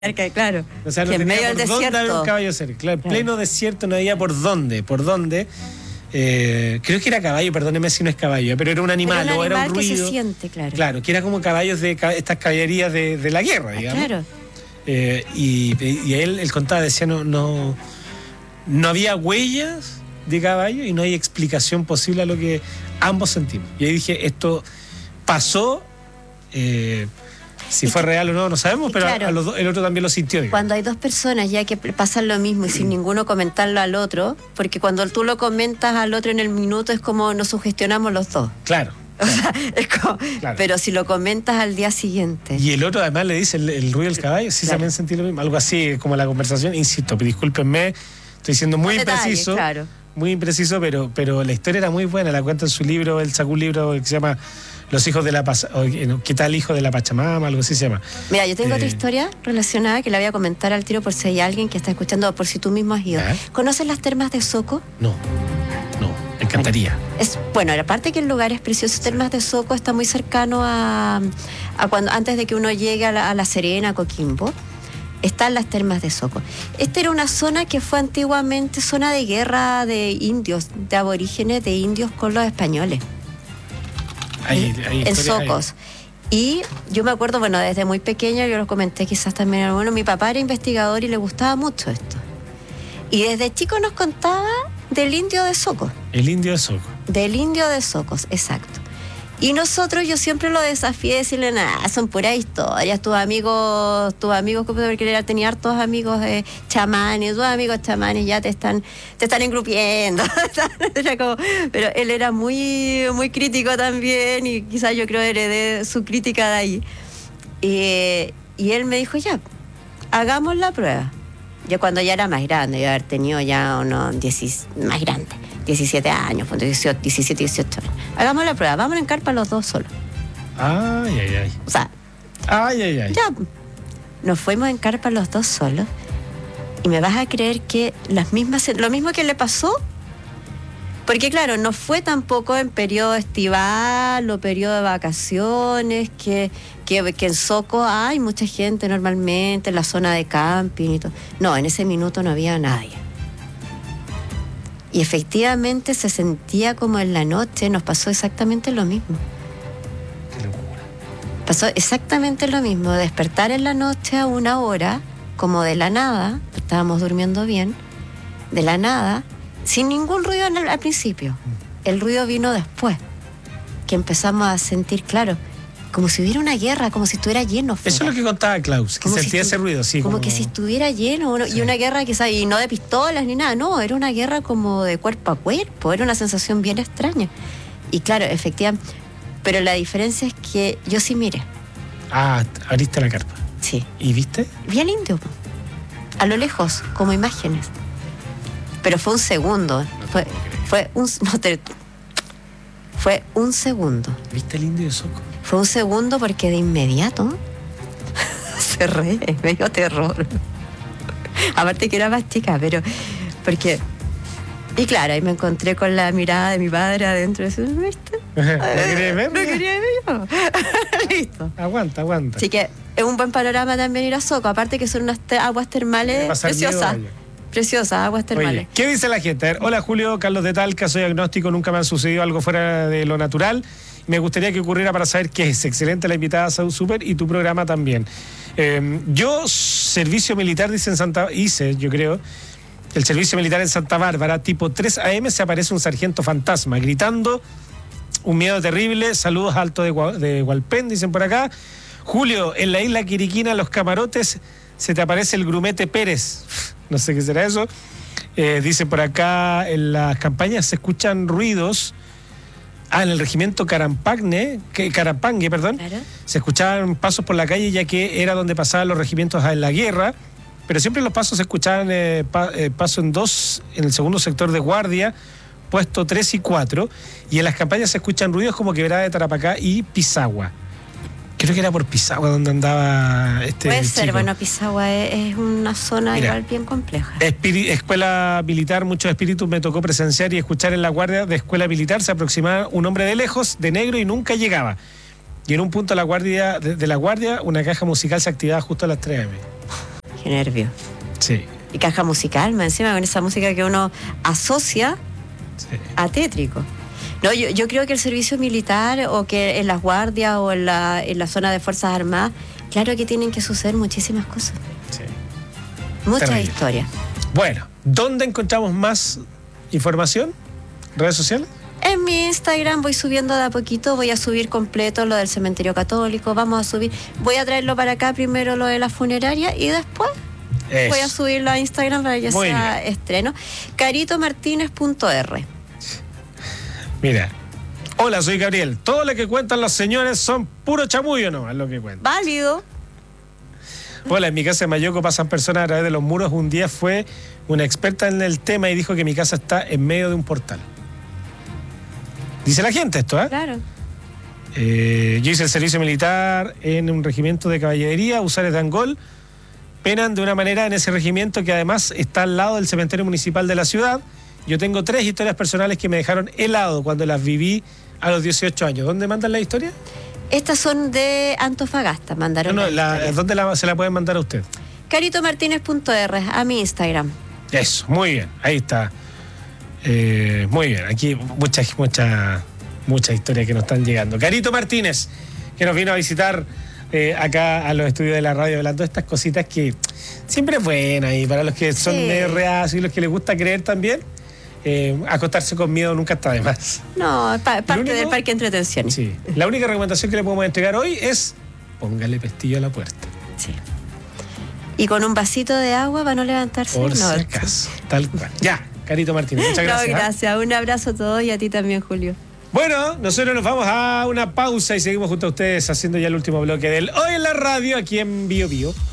Claro. O sea, no que en tenía medio del por dónde haber un desierto. caballo cerca. Claro, en pleno desierto no había por dónde. Creo que era caballo, perdóneme si no es caballo, pero era un animal, Pero o era un que ruido. se siente, claro. Claro, que era como caballos de estas caballerías de la guerra, digamos. Claro. Y él contaba, decía, no había huellas de caballo y no hay explicación posible a lo que ambos sentimos. Y ahí dije, esto pasó, si fue real o no, no sabemos, pero claro, el otro también lo sintió. Digamos. Cuando hay dos personas ya que pasan lo mismo y sin ninguno comentarlo al otro, porque cuando tú lo comentas al otro en el minuto es como nos sugestionamos los dos. Claro. O sea, es como, claro. Pero si lo comentas al día siguiente. Y el otro además le dice el ruido del caballo, sí, también sentí lo mismo. Algo así como la conversación, insisto, discúlpenme, estoy siendo muy impreciso. Claro. Muy impreciso, pero la historia era muy buena, la cuenta en su libro, él sacó un libro que se llama Los hijos de la ¿qué tal hijo de la Pachamama? Algo así se llama. Mira, yo tengo otra historia relacionada que la voy a comentar al tiro por si hay alguien que está escuchando, por si tú mismo has ido. ¿Conoces las termas de Soco? No, me encantaría. Bueno, aparte que el lugar es precioso, Termas de Soco está muy cercano a cuando antes de que uno llegue a la Serena, a Coquimbo. Están las termas de Soco. Esta era una zona que fue antiguamente zona de guerra de indios, de aborígenes de indios con los españoles. En Socos. Y yo me acuerdo, bueno, desde muy pequeña, yo lo comenté quizás también, bueno, mi papá era investigador y le gustaba mucho esto. Y desde chico nos contaba del indio de Soco. El indio de Soco. Del indio de Socos, exacto. Y nosotros, yo siempre lo desafié a decirle, nada, son puras historias, tus amigos, porque tenía hartos amigos chamanes, tus amigos chamanes ya te están engrupiendo. Pero él era muy, muy crítico también, y quizás yo creo heredé su crítica de ahí. Y él me dijo, ya, hagamos la prueba. Yo cuando ya era más grande, yo haber tenido ya unos más grande. 17 años, 17, 18 años. Hagamos la prueba, vamos en carpa los dos solos. Ay. O sea, ya nos fuimos en carpa los dos solos y me vas a creer que lo mismo que le pasó, porque claro, no fue tampoco en periodo estival o periodo de vacaciones, que en Soco hay mucha gente normalmente, en la zona de camping y todo. No, en ese minuto no había nadie. Y efectivamente se sentía como en la noche, nos pasó exactamente lo mismo. Qué locura. Pasó exactamente lo mismo, despertar en la noche a una hora, como de la nada, estábamos durmiendo bien, de la nada, sin ningún ruido al principio. El ruido vino después, que empezamos a sentir, claro, como si hubiera una guerra, como si estuviera lleno fuera. Eso es lo que contaba Klaus, que sentía ese ruido, sí. Como que si estuviera lleno, sí. Y una guerra quizás, y no de pistolas ni nada, no, era una guerra como de cuerpo a cuerpo, era una sensación bien extraña. Y claro, efectivamente, pero la diferencia es que yo sí miré. Abriste la carpa. Sí. ¿Y viste? Vi al indio, a lo lejos, como imágenes. Pero fue un segundo, fue un segundo. ¿Viste el indio de Soco? Fue un segundo porque de inmediato cerré, me dio terror. Aparte que era más chica, pero porque... Y claro, ahí me encontré con la mirada de mi padre adentro. ¿Viste? ¿No querías ver? No quería ver yo. Listo. Aguanta. Así que es un buen panorama también ir a Soco. Aparte que son unas aguas termales preciosas. Preciosas, aguas termales. Oye, ¿qué dice la gente? A ver, hola Julio, Carlos de Talca, soy agnóstico, nunca me ha sucedido algo fuera de lo natural. Me gustaría que ocurriera para saber qué es. Excelente la invitada a South Super y tu programa también. Yo, servicio militar, hice, yo creo, el servicio militar en Santa Bárbara, tipo 3 AM, se aparece un sargento fantasma, gritando, un miedo terrible, saludos alto de Hualpén, dicen por acá. Julio, en la isla Quiriquina, Los Camarotes, se te aparece el grumete Pérez. No sé qué será eso. Dicen por acá, en las campañas se escuchan ruidos. En el regimiento Carapangue, perdón. Claro. Se escuchaban pasos por la calle, ya que era donde pasaban los regimientos en la guerra. Pero siempre los pasos se escuchaban paso en 2, en el segundo sector de guardia, puesto 3 y 4. Y en las campañas se escuchan ruidos como Quebrada de Tarapacá y Pisagua. Creo que era por Pisagua donde andaba Puede ser, chico. Bueno, Pisagua es una zona igual bien compleja. Escuela militar, muchos espíritus me tocó presenciar y escuchar en la guardia de escuela militar. Se aproximaba un hombre de lejos, de negro, y nunca llegaba. Y en un punto de la guardia, una caja musical se activaba justo a las 3 AM. Qué nervio. Sí. Y caja musical, más encima, con esa música que uno asocia a tétrico. No, yo creo que el servicio militar o que en las guardias o en la zona de Fuerzas Armadas, claro que tienen que suceder muchísimas cosas. Sí. Muchas Terrible. historias. Bueno, ¿dónde encontramos más información? ¿Redes sociales? En mi Instagram voy subiendo de a poquito, voy a subir completo lo del cementerio católico, voy a traerlo para acá primero lo de la funeraria y después voy a subirlo a Instagram para que sea estreno. caritomartinez.r. Mira, hola, soy Gabriel. Todo lo que cuentan los señores son puro chamullo, no es lo que cuentan. Válido. Hola, en mi casa de Mayoco pasan personas a través de los muros. Un día fue una experta en el tema y dijo que mi casa está en medio de un portal. Dice la gente esto, ¿eh? Claro. Yo hice el servicio militar en un regimiento de caballería, usares de Angol. Penan de una manera en ese regimiento que además está al lado del cementerio municipal de la ciudad. Yo tengo 3 historias personales que me dejaron helado cuando las viví a los 18 años. ¿Dónde mandan la historia? Estas son de Antofagasta, mandaron. ¿Dónde se la pueden mandar a usted? caritomartinez.r, a mi Instagram. Eso, muy bien, ahí está. Muy bien, aquí muchas historias que nos están llegando. Carito Martínez, que nos vino a visitar acá a los estudios de la radio, hablando de estas cositas que siempre es buena, y para los que son medio reacios y los que les gusta creer también, acostarse con miedo nunca está de más. No, parte del parque de entretenciones. Sí, la única recomendación que le podemos entregar hoy es póngale pestillo a la puerta. Sí. Y con un vasito de agua para no levantarse. Por si acaso, tal cual. Ya, Carito Martínez, muchas gracias. No, gracias. Un abrazo a todos y a ti también, Julio. Bueno, nosotros nos vamos a una pausa y seguimos junto a ustedes haciendo ya el último bloque del Hoy en la Radio, aquí en Bio Bio.